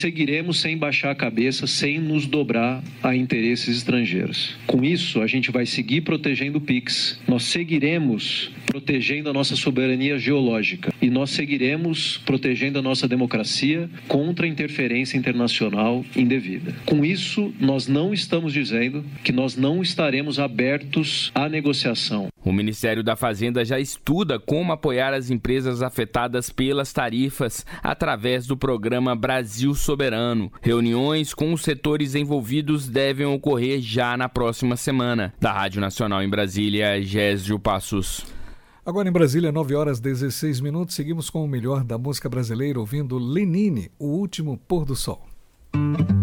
Seguiremos sem baixar a cabeça, sem nos dobrar a interesses estrangeiros. Com isso, a gente vai seguir protegendo o PIX. Nós seguiremos protegendo a nossa soberania geológica. E nós seguiremos protegendo a nossa democracia contra a interferência internacional indevida. Com isso, nós não estamos dizendo que nós não estaremos abertos à negociação. O Ministério da Fazenda já estuda como apoiar as empresas afetadas pelas tarifas através do programa Brasil Soberano. Reuniões com os setores envolvidos devem ocorrer já na próxima semana. Da Rádio Nacional em Brasília, Gésio Passos. Agora em Brasília, 9h16, seguimos com o melhor da música brasileira ouvindo Lenine, O Último Pôr do Sol.